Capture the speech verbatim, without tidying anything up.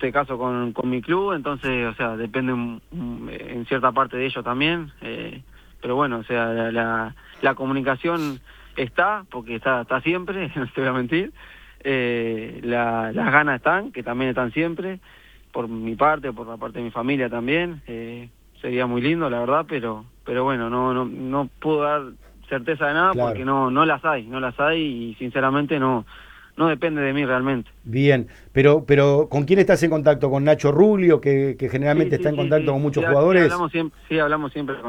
este caso con, con mi club, entonces, o sea, depende un, un, en cierta parte de ellos también, eh, pero bueno, o sea, la, la, la comunicación está, porque está, está siempre, no te voy a mentir, eh, la, las ganas están, que también están siempre, por mi parte, por la parte de mi familia también, eh, sería muy lindo, la verdad, pero pero bueno, no no no puedo dar certeza de nada, Claro. porque no no las hay, no las hay y sinceramente no no depende de mí realmente. Bien, pero, pero ¿con quién estás en contacto? ¿Con Nacho Rulio, que, que Sí, generalmente está sí, en sí, contacto sí, con sí, muchos sí jugadores? hablamos siempre, sí hablamos siempre